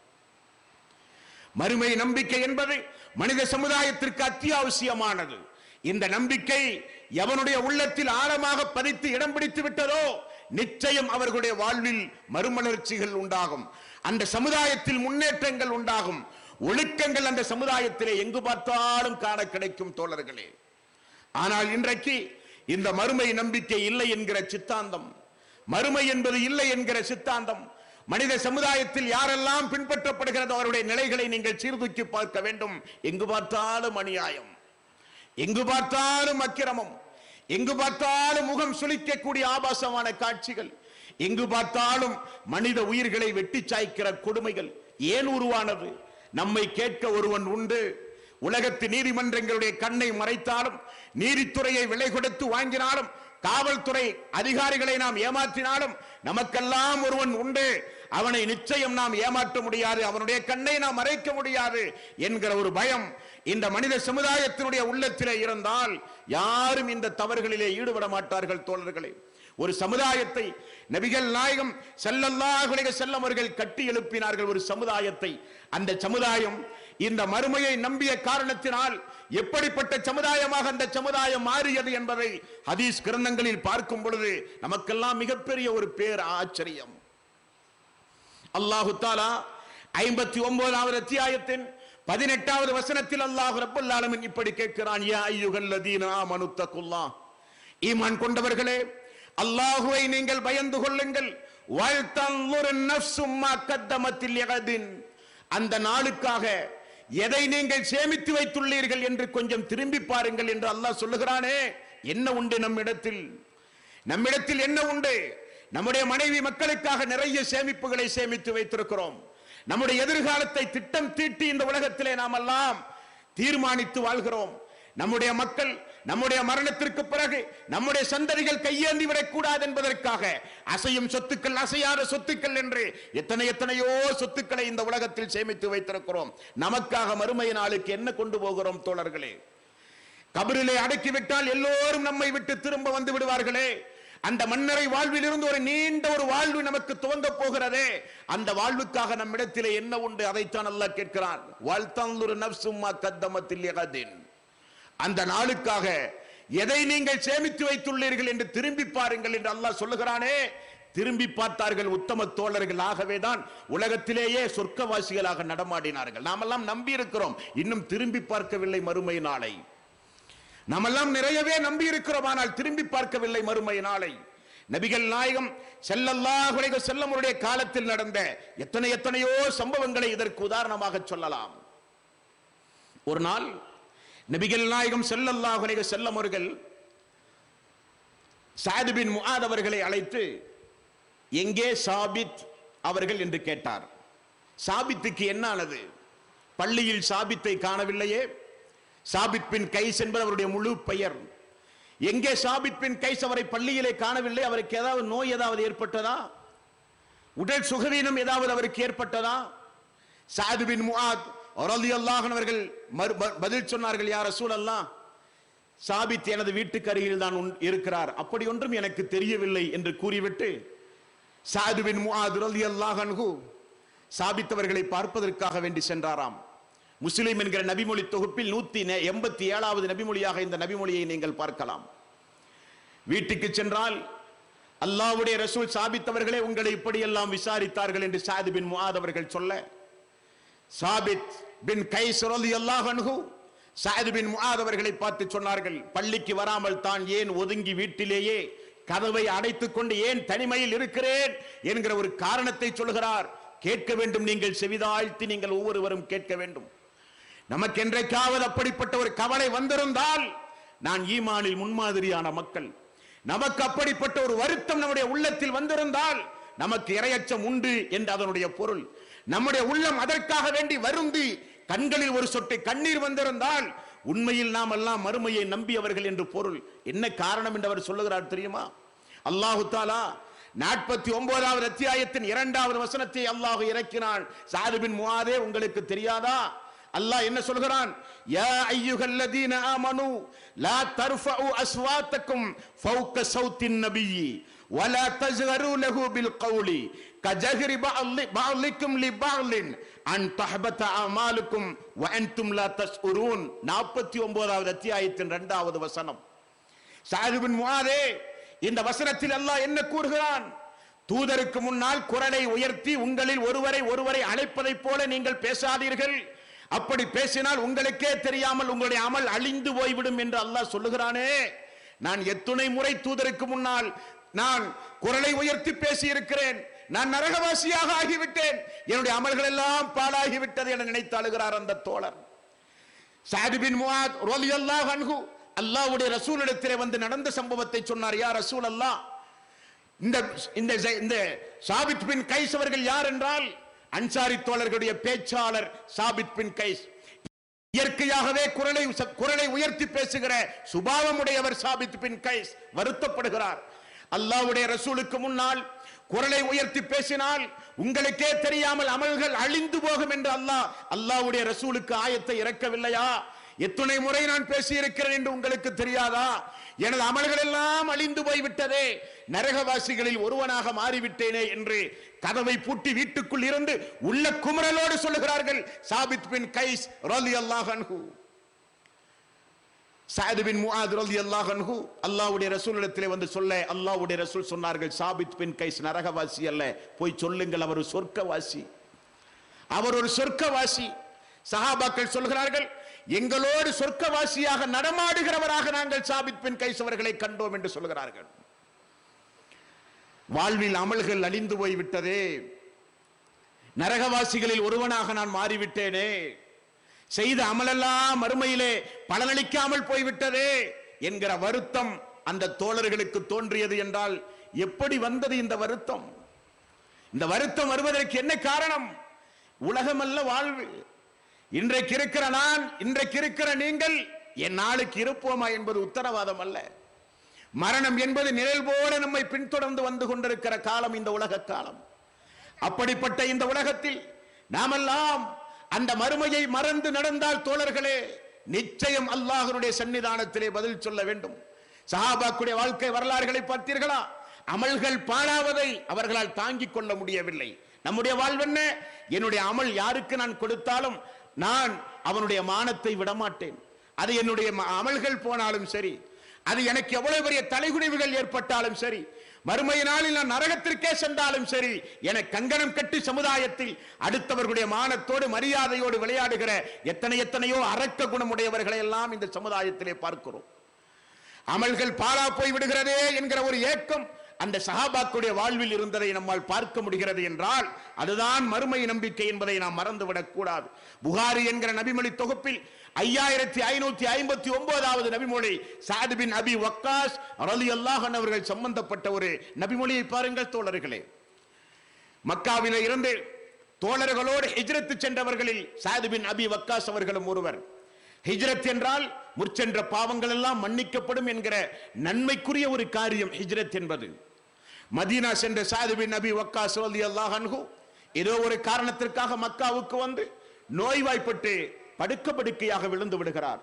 Speaker 2: மறுமை நம்பிக்கை என்பது மனித சமுதாயத்திற்கு அத்தியாவசியமானது. இந்த நம்பிக்கை எவனுடைய உள்ளத்தில் ஆழமாக பதித்து இடம் பிடித்து விட்டதோ நிச்சயம் அவர்களுடைய வாழ்வில் மறுமலர்ச்சிகள் உண்டாகும், அந்த சமுதாயத்தில் முன்னேற்றங்கள் உண்டாகும், ஒழுக்கங்கள் அந்த சமுதாயத்திலே எங்கு பார்த்தாலும் காண கிடைக்கும் தோழர்களே. ஆனால் இன்றைக்கு இந்த மறுமை நம்பிக்கை இல்லை என்கிற சித்தாந்தம், மறுமை என்பது இல்லை என்கிற சித்தாந்தம் மனித சமுதாயத்தில் யாரெல்லாம் பின்பற்றப்படுகிறதோ அவருடைய நிலைகளை நீங்கள் சீர்தூக்கி பார்க்க வேண்டும். எங்கு பார்த்தாலும் அநியாயம், எங்கு பார்த்தாலும் அக்கிரமம், எங்கு பார்த்தாலும் முகம் சுளிக்கக்கூடிய ஆபாசமான காட்சிகள், எங்கு பார்த்தாலும் மனித உயிர்களை வெட்டி சாய்க்கிற கொடுமைகள் ஏன் உருவானது? நம்மை கேட்க ஒருவன் உண்டு. உலகத்து நீதிமன்றங்களுடைய கண்ணை மறைத்தாலும், நீதித்துறையை விலை கொடுத்து வாங்கினாலும், காவல்துறை அதிகாரிகளை நாம் ஏமாற்றினாலும் நமக்கெல்லாம் ஒருவன் உண்டு. அவனை நிச்சயம் நாம் ஏமாற்ற முடியாது, அவனுடைய கண்ணை நாம் மறைக்க முடியாது என்கிற ஒரு பயம் இந்த மனித சமுதாயத்தினுடைய உள்ளத்திலே இருந்தால் யாரும் இந்த தவறுகளிலே ஈடுபட மாட்டார்கள் தோழர்களே. ஒரு சமுதாயத்தை நபிகள் நாயகம் ஸல்லல்லாஹு அலைஹி வஸல்லம் அவர்கள் கட்டி எழுப்பினார்கள். ஒரு சமுதாயத்தை. அந்த சமுதாயம் இந்த மறுமையை நம்பிய காரணத்தினால் எப்படிப்பட்ட சமுதாயமாக அந்த சமுதாயம் மாறியது என்பதை ஹதீஸ் கிரந்தங்களில் பார்க்கும் பொழுது நமக்கெல்லாம் மிகப்பெரிய ஒரு பேர் ஆச்சரியம். அல்லாஹு தஆலா ஐம்பத்தி ஒன்பதாவது அத்தியாயத்தின் பதினெட்டாவது வசனத்தில் அல்லாஹ் ரப்பல் ஆலமீன் இப்படி கேட்கிறான், யா அய்யுஹல்லதீன ஆமனு தக்குல்லாஹ், ஈமான் கொண்டவர்களே அல்லாஹுவை நீங்கள் பயந்து கொள்ளுங்கள். வல்தன்துர் நஃப்ஸும் மா கத்தமத் லிகதின், அந்த நாளுக்காக எதை நீங்கள் சேமித்து வைத்துள்ளீர்கள் என்று கொஞ்சம் திரும்பி பாருங்கள் என்று அல்லாஹ் சொல்லுகிறானே. என்ன உண்டு நம்மிடத்தில்? நம்மிடத்தில் என்ன உண்டு? நம்முடைய மனைவி மக்களுக்காக நிறைய சேமிப்புகளை சேமித்து வைத்திருக்கிறோம். நம்முடைய எதிர்காலத்தை திட்டம் தீட்டி இந்த உலகத்திலே நாம் எல்லாம் தீர்மானித்து வாழ்கிறோம். நம்முடைய மக்கள் நம்முடைய மரணத்திற்கு பிறகு நம்முடைய சந்ததிகள் கையேந்தி விடக் கூடாது என்பதற்காக அசையும் சொத்துக்கள், அசையாத சொத்துக்கள் என்று எத்தனை எத்தனையோ சொத்துக்களை இந்த உலகத்தில் சேமித்து வைத்திருக்கிறோம். நமக்காக மறுமை நாளுக்கு என்ன கொண்டு போகிறோம் தோழர்களே? கபரிலே அடக்கிவிட்டால் எல்லோரும் நம்மை விட்டு திரும்ப வந்து விடுவார்களே. அந்த மன்னரை வாழ்வில் இருந்து ஒரு நீண்ட ஒரு வாழ்வு நமக்கு துவங்க போகிறதே. அந்த வாழ்வுக்காக நம்மிடத்திலே என்ன உண்டு? அதைத்தான் அல்லாஹ் கேட்கிறான். வல்தன்துர் நஃப்ஸும் மா கத்தமத் லிகதின், அந்த நாளுக்காக எதை நீங்கள் சேமித்து வைத்துள்ளீர்கள் என்று திரும்பி பாருங்கள் என்று அல்லாஹ் சொல்லுகிறானே. திரும்பி பார்த்தார்கள் உத்தம தோழர்கள். ஆகவேதான் உலகத்திலேயே சொர்க்கவாசிகளாக நடமாடினார்கள். நாமெல்லாம் நம்பி இருக்கிறோம், இன்னும் திரும்பி பார்க்கவில்லை மறுமை நாளை. நாமெல்லாம் நிறையவே நம்பி இருக்கிறோம், ஆனால் திரும்பி பார்க்கவில்லை மறுமை நாளை. நபிகள் நாயகம் ஸல்லல்லாஹு அலைஹி வஸல்லம் அவருடைய காலத்தில் நடந்த எத்தனை எத்தனையோ சம்பவங்களை இதற்கு உதாரணமாக சொல்லலாம். ஒரு நாள் நபிகள் நாயகம் ஸல்லல்லாஹு அலைஹி வஸல்லம் அவர்கள் சஅத் பின் முஆத் அவர்களை அழைத்து, எங்கே சாபித் அவர்கள் என்று கேட்டார். சாபித்துக்கு என்ன ஆனது? பள்ளியில் சாபித்தை காணவில்லையே. சாபித் பின் கைஸ் என்பது அவருடைய முழு பெயர். எங்கே சாபித் பின் கைஸ்? அவரை பள்ளியிலே காணவில்லை. அவருக்கு ஏதாவது நோய் ஏதாவது ஏற்பட்டதா? உடல் சுகவீனம் ஏதாவது அவருக்கு ஏற்பட்டதா? சஅத் பின் முஆத் ரலியல்லாஹு அன்ஹு அவர்கள் பதில் சொன்னார்கள், யா ரசூலல்லாஹ், சாபித் எனது வீட்டுக்கு அருகில் தான் இருக்கிறார், அப்படி ஒன்றும் எனக்கு தெரியவில்லை என்று கூறிவிட்டு சஅத் பின் முஆத் ரலியல்லாஹு அன்ஹு சாபித் அவர்களை பார்ப்பதற்காக வேண்டி சென்றாராம். முஸ்லிம் என்கிற நபிமொழி தொகுப்பில் நூத்தி எண்பத்தி ஏழாவது நபிமொழியாக இந்த நபிமொழியை நீங்கள் பார்க்கலாம். வீட்டுக்கு சென்றால் அல்லாஹ்வுடைய ரசூல் சாபித் அவர்களே உங்களை இப்படியெல்லாம் விசாரித்தார்கள் என்று சஅத் பின் முஆத் அவர்கள் சொல்ல, சாபித் பின் கைஸ் ரலியல்லாஹு அன்ஹு சஅத் பின் முஆத் அவர்களை பார்த்து சொன்னார்கள், பள்ளிக்கு வராமல் தான் ஏன் ஒதுங்கி வீட்டிலேயே கதவை அடைத்துக் கொண்டு ஏன் தனிமையில் இருக்கிறேன் என்கிற ஒரு காரணத்தை சொல்கிறார். கேட்க வேண்டும், நீங்கள் செவிதாழ்த்தி நீங்கள் ஒவ்வொருவரும் கேட்க வேண்டும். நமக்கு என்றைக்காவது அப்படிப்பட்ட ஒரு கவலை வந்திருந்தால், நான் ஈமானில் முன்மாதிரியான மக்கள், நமக்கு அப்படிப்பட்ட ஒரு வருத்தம் நம்முடைய உள்ளத்தில் வந்திருந்தால் நமக்கு இரையச்சம் உண்டு என்று அதனுடைய பொருள். நம்முடைய உள்ளம் அதற்காக வேண்டி வருந்தி கண்களில் ஒரு சொட்டு கண்ணீர் வந்திருந்தால் உண்மையில் நாம் எல்லாம் மறுமையை நம்பியவர்கள் என்று பொருள். என்ன காரணம் என்று அவர் சொல்லுகிறார் தெரியுமா? அல்லாஹு தஆலா நாற்பத்தி ஒன்பதாவது அத்தியாயத்தின் இரண்டாவது வசனத்தை அல்லாஹ் இறக்கினான். சஅத் பின் முஆதே, உங்களுக்கு தெரியாதா? அல்லாஹ் என்ன சொல்கிறான்? யா அய்யுஹல்லதீன ஆமனு லா தர்ஃபஉ அஸ்வாத்தக்கும் ஃபௌக ஸௌத்தின் நபியி வலா தஜ்ஹரு லஹு பில் கௌலி கஜஹரி பஅலிக்கும் லிபஅலின் அன் தஹபத அமாலுக்கும் வ அன்தும் லா தஷ்உரூன். நாற்பத்தி ஒன்பதாவது அத்தியாயத்தின் இரண்டாவது வசனம். சஅத் பின் முஆதே, இந்த வசனத்தில் அல்லாஹ் என்ன கூறுகிறான்? தூதருக்கு முன்னால் குரலை உயர்த்தி உங்களில் ஒருவரை ஒருவரை அழைப்பதைப் போல நீங்கள் பேசாதீர்கள். அப்படி பேசினால் உங்களுக்கே தெரியாமல் உங்களுடைய அமல் அழிந்து போய்விடும் என்று அல்லாஹ் சொல்லுகிறானே. நான் எத்துணை முறை தூதருக்கு முன்னால் நான் குரலை உயர்த்தி பேசி இருக்கிறேன். நான் நரகவாசியாக ஆகிவிட்டேன், என்னுடைய அமல்கள் எல்லாம் பாழாகிவிட்டது என நினைத்து அழுகிறார் அந்த தோழர். சஅத் பின் முஆத் ரலியல்லாஹு அன்ஹு அல்லாஹ்வுடைய ரசூலிடத்திலே வந்து நடந்த சம்பவத்தை சொன்னார். யா ரசூல் அல்லாஹ், இந்த இந்த சாபித் பின் கைஸ் அவர்கள் யார் என்றால் அன்சாரி தோழர்களுடைய பேச்சாளர் சாபித் பின் கைஸ். இயற்கையாகவே குரலை குரலை உயர்த்தி பேசுகிற சுபாவமுடையவர் சாபித் பின் கைஸ். வருத்தப்படுகிறார். அல்லாஹ்வுடைய ரசூலுக்கு முன்னால் குரலை உயர்த்தி பேசினால் உங்களுக்கே தெரியாமல் அமல்கள் அழிந்து போகும் என்று அல்லாஹ் அல்லாஹ்வுடைய ரசூலுக்கு ஆயத்தை இறக்கவில்லையா?
Speaker 3: எத்தனை முறை நான் பேசியிருக்கிறேன் என்று உங்களுக்கு தெரியாதா? எனது அமல்கள் எல்லாம் அழிந்து போய்விட்டதே, நரகவாசிகளில் ஒருவனாக மாறிவிட்டேனே என்று கதவை பூட்டி வீட்டுக்குள் இருந்து உள்ள குமரலோடு சொல்லுகிறார்கள் சாபித் பின் கைஸ் ரலியல்லாஹு அன்ஹு. சஅத் பின் முஆத் ரலியல்லாஹு அன்ஹு அல்லாஹ்வுடைய ரசூலிடத்திலே வந்து சொல்ல, அல்லாஹ்வுடைய ரசூல் சொன்னார்கள், சாபித் பின் கைஸ் நரகவாசி அல்ல, போய் சொல்லுங்கள் அவர் ஒரு சொர்க்கவாசி, அவர் ஒரு சொர்க்கவாசி. சஹாபாக்கள் சொல்கிறார்கள், எங்களோடு சொர்க்கவாசியாக நடமாடுகிறவராக நாங்கள் சாபித் பின் கைஸ் அவர்களை கண்டோம் என்று சொல்கிறார்கள். வாழ்வில் அமல்கள் அழிந்து போய்விட்டதே, நரகவாசிகளில் ஒருவனாக நான் மாறிவிட்டேனே, செய்த அமலெல்லாம் மறுமையிலே பலனளிக்காமல் போய்விட்டதே என்கிற வருத்தம் அந்த தோழர்களுக்கு தோன்றியது என்றால் எப்படி வந்தது இந்த வருத்தம்? இந்த வருத்தம் வருவதற்கு என்ன காரணம்? உலகமல்ல வாழ்வு. இன்றைக்கு இருக்கிற நான், இன்றைக்கு இருக்கிற நீங்கள் என் நாளுக்கு இருப்போமா என்பது உத்தரவாதம் அல்ல. மரணம் என்பது நிழல் போல நம்மை பின்தொடர்ந்து வந்து கொண்டிருக்கிற காலம் இந்த உலக காலம். அப்படிப்பட்ட இந்த உலகத்தில் நாமெல்லாம் அந்த மறுமையை மறந்து நடந்தால் தோழர்களே, நிச்சயம் அல்லாஹ்வுடைய சன்னிதானத்திலே பதில் சொல்ல வேண்டும். சஹாபாக்குடைய வாழ்க்கை வரலாறுகளை பார்த்தீர்களா? அமல்கள் பாழாவதை அவர்களால் தாங்கிக் கொள்ள முடியவில்லை. நம்முடைய வாழ்வென்ன? என்னுடைய அமல் யாருக்கு நான் கொடுத்தாலும் நான் அவனுடைய மானத்தை விடமாட்டேன். அது என்னுடைய அமல்கள் போனாலும் சரி, அது எனக்கு எவ்வளவு பெரிய தலைகுனிவுகள் ஏற்பட்டாலும் சரி, மறுமை நாளில் நான் நரகத்திற்கே சென்றாலும் சரி, என கங்கணம் கட்டி சமுதாயத்தில் அடுத்தவர்களுடைய மானத்தோடு மரியாதையோடு விளையாடுகிற எத்தனை எத்தனையோ அரக்க குணமுடையவர்களை எல்லாம் இந்த சமுதாயத்திலே பார்க்கிறோம். அமல்கள் பாழா போய் விடுகிறதே என்கிற ஒரு ஏக்கம் அந்த சஹாபாக்குடைய வாழ்வில் இருந்ததை நம்மால் பார்க்க முடிகிறது என்றால் அதுதான் மறுமை நம்பிக்கை என்பதை நாம் மறந்துவிடக் கூடாது. புகாரி என்கிற நபிமொழி தொகுப்பில் ஐயாயிரத்தி ஐநூத்தி ஐம்பத்தி ஒன்பதாவது நபிமொழி சஅத் பின் அபி வக்காஸ் ரலியல்லாஹு அன்ஹு அவர்கள் சம்பந்தப்பட்ட ஒரு நபிமொழியை பாருங்கள் தோழர்களே. மக்காவிலே இருந்து தோழர்களோடு ஹிஜ்ரத் சென்றவர்களில் சஅத் பின் அபி வக்காஸ் அவர்களும் ஒருவர். ஹிஜ்ரத் என்றால் முற்சென்ற பாவங்கள் எல்லாம் மன்னிக்கப்படும் என்கிற நன்மைக்குரிய ஒரு காரியம் ஹிஜ்ரத் என்பது. மதீனா சென்ற சஅத் பின் அபி வக்காஸ் ரலியல்லாஹு அன்ஹு ஏதோ ஒரு காரணத்திற்காக மக்காவுக்கு வந்து நோய்வாய்ப்பட்டு படுக்க படுக்கையாக விழுந்து விடுகிறார்.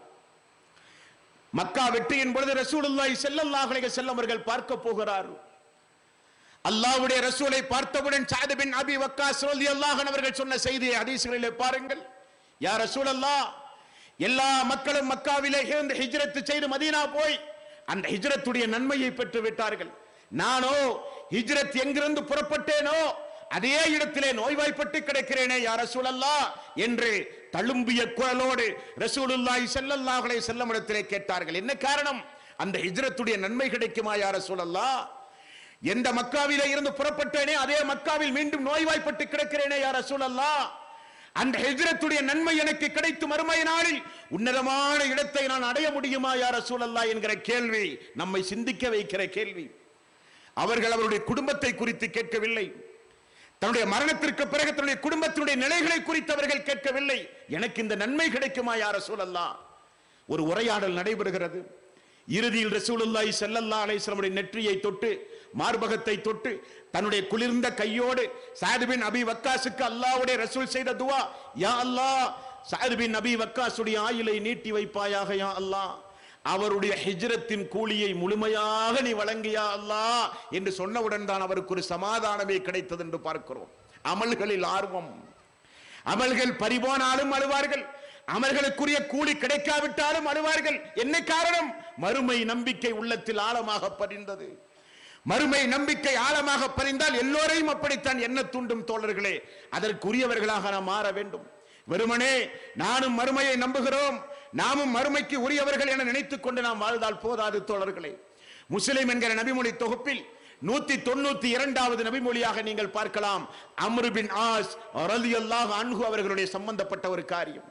Speaker 3: மக்கா வெற்றியின் பொழுது ரசூலுல்லாஹி ஸல்லல்லாஹு அலைஹி வஸல்லம் அவர்கள் பார்க்க போகிறார். அல்லாஹ்வுடைய ரசூலை பார்த்தவுடன் சஅத் பின் அபி வக்காஸ் ரலியல்லாஹு அன்ஹு அவர்கள் சொன்ன செய்தியை ஹதீஸ்களிலே பாருங்கள். யா ரசூலல்லாஹ், எல்லா மக்களும் மக்காவிலே இருந்து ஹிஜ்ரத் செய்து மதீனா போய் அந்த ஹிஜ்ரத்துடைய நன்மையை பெற்று விட்டார்கள். நானோ ஹிஜ்ரத் எங்கிருந்து புறப்பட்டேனோ அதே இடத்திலே நோய்வாய்ப்பட்டு கிடக்கிறேனே யா ரசூலல்லாஹ் என்று தழும்பிய குரலோடு ரசூலுல்லாஹி ஸல்லல்லாஹு அலைஹி வஸல்லம் இடத்திலே கேட்டார்கள். என்ன காரணம்? அந்த ஹிஜ்ரத்துடைய நன்மை கிடைக்குமா யா ரசூலல்லாஹ்? எந்த மக்காவிலே இருந்து புறப்பட்டேனே அதே மக்காவில் மீண்டும் நோய்வாய்ப்பட்டு கிடக்கிறேனே யா ரசூலல்லாஹ், அந்த ஹிஜ்ரத்துடைய நன்மை எனக்கு கிடைத்து மறுமை நாளில் உன்னதமான இடத்தை நான் அடைய முடியுமா யா ரசூலல்லாஹ் என்கிற கேள்வி நம்மை சிந்திக்க வைக்கிற கேள்வி. அவர்கள் அவருடைய குடும்பத்தை குறித்து கேட்கவில்லை, தன்னுடைய மரணத்திற்கு பிறகு தன்னுடைய குடும்பத்தினுடைய நிலைகளை குறித்து அவர்கள் கேட்கவில்லை. எனக்கு இந்த நன்மை கிடைக்குமா யா ரசூலல்லாஹ்? ஒரு உரையாடல் நடைபெறுகிறது. இறுதியில் ரசூலுல்லாஹி ஸல்லல்லாஹு அலைஹி வஸல்லம் நெற்றியை தொட்டு மார்பகத்தை தொட்டு தன்னுடைய குளிர்ந்த கையோடு சஅத் பின் அபி வக்காஸுக்கு அல்லாஹ்வுடைய ரசூல் செய்த துஆ, யா அல்லாஹ், சஅத் பின் அபி வக்காஸுடைய ஆயுளை நீட்டி வைப்பாயாக யா அல்லாஹ், அவருடைய ஹிஜ்ரத்தின் கூலியை முழுமையாக நீ வழங்கியா அல்லாஹ் என்று சொன்னவுடன் தான் அவருக்கு ஒரு சமாதானமே கிடைத்தது என்று பார்க்கிறோம். அமல்களில் ஆர்வம், அமல்கள் பறிபோனாலும் அழுவார்கள், அமல்களுக்குரிய கூலி கிடைக்காவிட்டாலும் அழுவார்கள். என்ன காரணம்? மறுமை நம்பிக்கை உள்ளத்தில் ஆழமாக பதிந்தது. மறுமை நம்பிக்கை ஆழமாக பதிந்தால் எல்லோரையும் அப்படித்தான் எண்ண தூண்டும் தோழர்களே. அதற்குரியவர்களாக நாம் மாற வேண்டும். வெறுமனே நானும் மறுமையை நம்புகிறோம், நாமும் மறுமைக்கு உரியவர்கள் என நினைத்துக் கொண்டு நாம் வாழ்ந்தால் போதாது தோழர்களே. முஸ்லிம் என்கிற நபிமொழி தொகுப்பில் நூத்தி தொண்ணூத்தி இரண்டாவது நபிமொழியாக நீங்கள் பார்க்கலாம் அம்ரு பின் ஆஸ் ரலியல்லாஹு அன்ஹு அவர்களுடைய சம்பந்தப்பட்ட ஒரு காரியம்.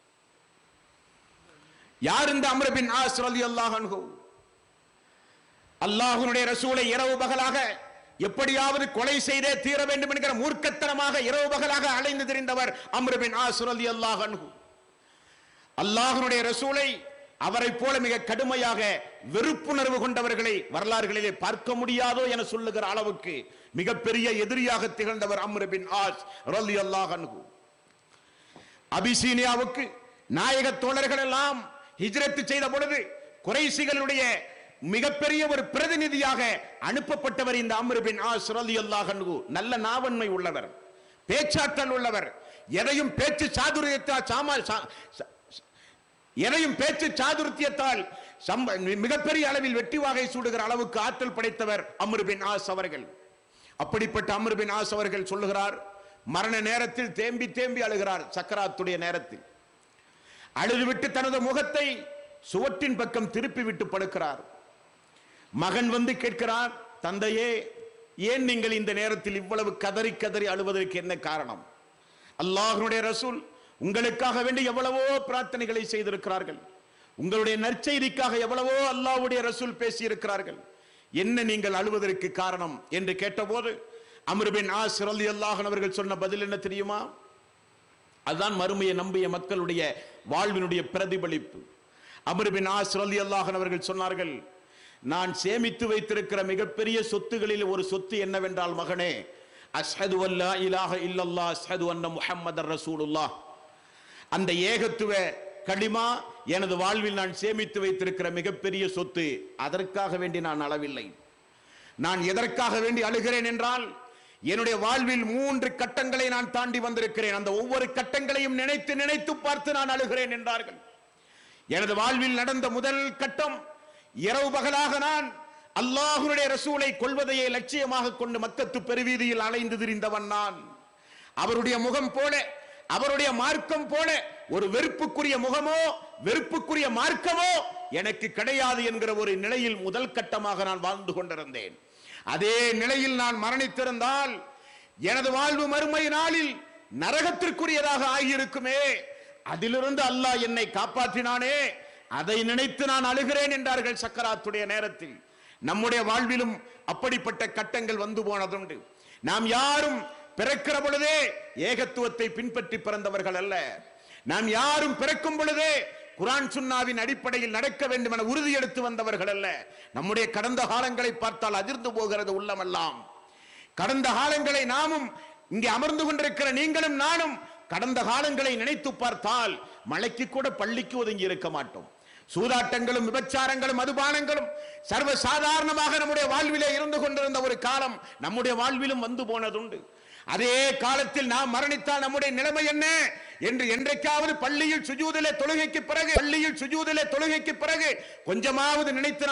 Speaker 3: யார் இந்த அம்ரு பின் ஆஸ் ரலியல்லாஹு அன்ஹு? அல்லாஹ்வுடைய ரசூலை இரவு பகலாக எப்படியாவது கொலை செய்தே தீர வேண்டும் என்கிற மூர்க்கத்தனமாக இரவு பகலாக அலைந்து திரிந்தவர் அம்ரு பின் ஆஸ் ரலியல்லாஹு அன்ஹு. அல்லாஹ்வுடைய ரசூலை அவரை போல மிக கடுமையாக வெறுப்புணர்வு கொண்டவர்களை வரலாறுகளிலே பார்க்க முடியாதோ என சொல்லுகிற அளவுக்கு மிகப்பெரிய எதிரியாக திகழ்ந்தவர் அம்ரு பின் ஆஸ் ரலியல்லாஹு அன்ஹு. அபிசீனியாவுக்கு நாயக தோழர்கள் எல்லாம் ஹிஜ்ரத் செய்த பொழுது குறைஷிகளுடைய மிகப்பெரிய ஒரு பிரதிநிதியாக அனுப்பப்பட்டவர் இந்த அம்ர் பின் ஆஸ் ரலியல்லாஹு அன்ஹு. நல்ல நாவன்மை உள்ளவர், பேச்சாற்றல் உள்ளவர், எதையும் பேச்சு சாதுரியத்தால் சாமால் எதையும் பேச்சு சாதுரியத்தால் மிகப்பெரிய அளவில் வெற்றி வாகை சூடுகிற அளவுக்கு ஆற்றல் படைத்தவர் அம்ர் பின் ஆஸ் அவர்கள். அப்படிப்பட்ட அம்ர் பின் ஆஸ் அவர்கள் சொல்லுகிறார், மரண நேரத்தில் தேம்பி தேம்பி அழுகிறார். சக்கராத்துடைய நேரத்தில் அழுதுவிட்டு தனது முகத்தை சுவற்றின் பக்கம் திருப்பி விட்டு படுக்கிறார். மகன் வந்து கேட்கிறார், தந்தையே, ஏன் நீங்கள் இந்த நேரத்தில் இவ்வளவு கதறி கதறி அழுவதற்கு என்ன காரணம்? அல்லாஹ்வுடைய ரசூல் உங்களுக்காக வேண்டி எவ்வளவோ பிரார்த்தனைகளை செய்திருக்கிறார்கள், உங்களுடைய நற்செய்திக்காக எவ்வளவோ அல்லாஹ்வுடைய ரசூல் பேசி இருக்கிறார்கள், என்ன நீங்கள் அழுவதற்கு காரணம் என்று கேட்டபோது அம்ர் பின் ஆஸ் ரலியல்லாஹு அன்ஹு அவர்கள் சொன்ன பதில் என்ன தெரியுமா? அதுதான் மறுமையை நம்பிய மக்களுடைய வாழ்வினுடைய பிரதிபலிப்பு. அம்ர் பின் ஆஸ் ரலியல்லாஹு அன்ஹு அவர்கள் சொன்னார்கள், நான் சேமித்து வைத்திருக்கிற மிகப்பெரிய சொத்துகளில் ஒரு சொத்து என்னவென்றால், மகனே, அஷ்ஹது அல்லா இலாஹ இல்லல்லாஹ் அஷ்ஹது அன்ன முஹம்மதர் ரசூலுல்லாஹ், அந்த ஏகத்துவ கலிமா எனது வாழ்வில் நான் சேமித்து வைத்திருக்கிற மிகப்பெரிய சொத்து. அதற்காக வேண்டி நான் அழவில்லை. நான் எதற்காக வேண்டி அழுகிறேன் என்றால், என்னுடைய வாழ்வில் மூன்று கட்டங்களை நான் தாண்டி வந்திருக்கிறேன், அந்த ஒவ்வொரு கட்டங்களையும் நினைத்து நினைத்து பார்த்து நான் அழுகிறேன் என்றார்கள். எனது வாழ்வில் நடந்த முதல் கட்டம், இரவு பகலாக நான் அல்லாஹ்வுடைய ரசூலை கொல்வதையே லட்சியமாக கொண்டு மக்கத்து பெருவீதியில் அலைந்து திரிந்தவன் நான். அவருடைய முகம் போல, அவருடைய மார்க்கம் போல ஒரு வெறுப்புக்குரிய முகமோ வெறுப்புக்குரிய மார்க்கமோ எனக்கு கிடையாது என்கிற ஒரு நிலையில் முதல் கட்டமாக நான் வாழ்ந்து கொண்டிருந்தேன். அதே நிலையில் நான் மரணித்திருந்தால் எனது வாழ்வு மறுமை நாளில் நரகத்திற்குரியதாக ஆகியிருக்குமே, அதிலிருந்து அல்லாஹ் என்னை காப்பாற்றினானே, அதை நினைத்து நான் அழுகிறேன் என்றார்கள் சக்கராத்துடைய நேரத்தில். நம்முடைய வாழ்விலும் அப்படிப்பட்ட கட்டங்கள் வந்து போனதுண்டு. நாம் யாரும் பிறக்கிற பொழுதே ஏகத்துவத்தை பின்பற்றி பிறந்தவர்கள் அல்ல. நாம் யாரும் பிறக்கும் பொழுதே குர்ஆன் சுன்னாவின் அடிப்படையில் நடக்க வேண்டும் என உறுதி எடுத்து வந்தவர்கள் அல்ல. நம்முடைய கடந்த காலங்களை பார்த்தால் அதிர்ந்து போகிறது உள்ளமெல்லாம். கடந்த காலங்களை நாமும் இங்கே அமர்ந்து கொண்டிருக்கிற நீங்களும் நானும் கடந்த காலங்களை நினைத்து பார்த்தால் மலைக்கு கூட பள்ளிக்கு ஒதுங்கி இருக்க மாட்டோம். சூதாட்டங்களும் விபச்சாரங்களும் மதுபானங்களும் சர்வ சாதாரணமாக நம்முடைய வாழ்விலே இருந்து கொண்டிருந்த ஒரு காலம் நம்முடைய வாழ்விலும் வந்து போனதுண்டு. அதே காலத்தில் நாம் மரணித்தால் நம்முடைய நிலைமை என்ன என்று என்றைக்காவது பள்ளியில் சுஜூதிலே தொழுகைக்கு பிறகு பள்ளியில் சுஜூதிலே தொழுகைக்கு பிறகு கொஞ்சமாவது நினைத்து